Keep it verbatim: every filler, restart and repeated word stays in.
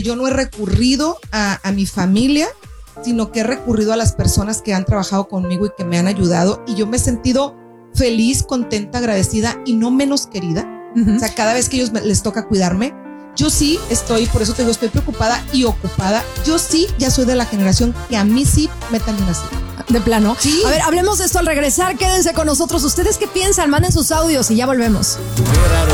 yo no he recurrido a, a mi familia, sino que he recurrido a las personas que han trabajado conmigo y que me han ayudado, y yo me he sentido feliz, contenta, agradecida y no menos querida. Uh-huh. O sea, cada vez que ellos me, les toca cuidarme, yo sí estoy, por eso te digo, estoy preocupada y ocupada. Yo sí ya soy de la generación que a mí sí metan una cita. De plano. Sí. A ver, hablemos de esto al regresar. Quédense con nosotros. ¿Ustedes qué piensan? Manden sus audios y ya volvemos. Qué raro.